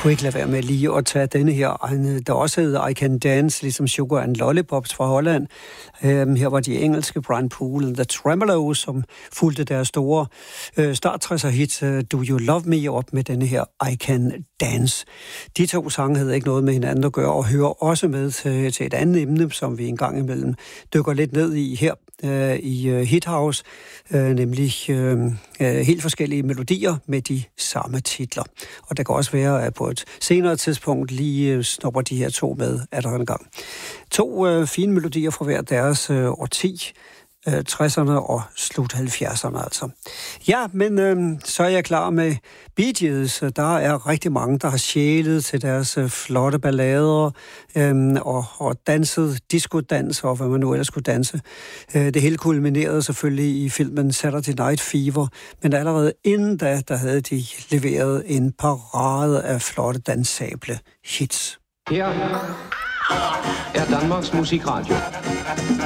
kunne ikke lade være med lige at tage denne her, der også hedder I Can Dance, ligesom Sugar and Lollipops fra Holland. Her var de engelske Brian Poole and The Tremeloes, som fulgte deres store start 60'er hit Do You Love Me op med denne her I Can Dance. De to sange havde ikke noget med hinanden at gøre, og hører også med til et andet emne, som vi en gang imellem dykker lidt ned i her i Hit House, nemlig helt forskellige melodier med de samme titler. Og det kan også være, at på et senere tidspunkt lige snupper de her to med at der en gang. To fine melodier fra hver deres årti, 60'erne og slut 70'erne altså. Ja, men så er jeg klar med Bee Gees. Der er rigtig mange, der har sjælet til deres flotte ballader og danset disco-dans og hvad man nu ellers skulle danse. Det hele kulminerede selvfølgelig i filmen Saturday Night Fever, men allerede inden da, der havde de leveret en parade af flotte dansable hits. Her er Danmarks Musikradio.